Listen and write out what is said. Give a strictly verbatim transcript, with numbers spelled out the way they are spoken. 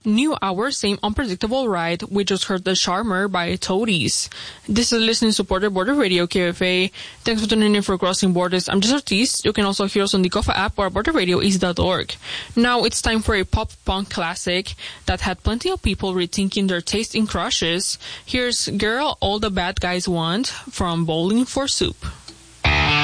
New hour, same unpredictable ride. We just heard The Charmer by Toadies. This is listening supported Border Radio, K F A. Thanks for tuning in for Crossing Borders. I'm Jess Ortiz. You can also hear us on the Kofa app or border radio east dot org. Now it's time for a pop-punk classic that had plenty of people rethinking their taste in crushes. Here's Girl All the Bad Guys Want from Bowling for Soup.